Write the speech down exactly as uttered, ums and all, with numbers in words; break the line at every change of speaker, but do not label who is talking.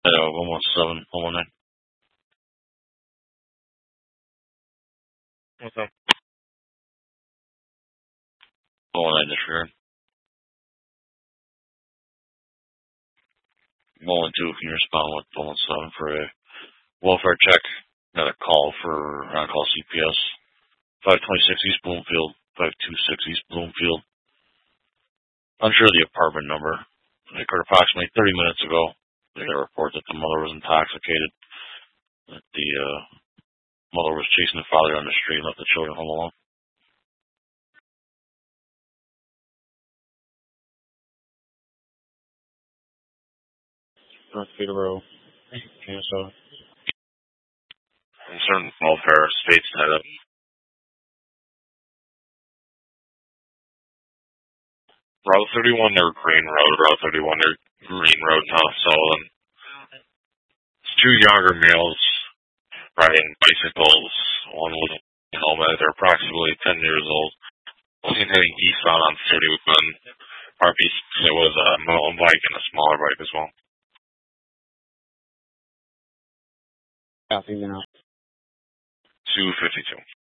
Uh, one one seven, one one nine. Okay. one one nine disregard. one one two, can you respond with one one seven for a welfare check? Got a call for on-call C P S. five twenty-six East Bloomfield, five twenty-six East Bloomfield. Unsure of the apartment number. It occurred approximately thirty minutes ago. They got a report that the mother was intoxicated. That the uh, mother was chasing the father on the street and left the children home alone. North Peterborough. Minnesota. Concerned welfare states that up. Route thirty-one near Green Road, Route thirty-one near Green Road, South Sullivan. It's two younger males riding bicycles, one with a helmet. They're approximately ten years old. Seen heading eastbound on thirty-one. R P C, it was a mountain bike and a smaller bike as well. Copy now. two fifty-two.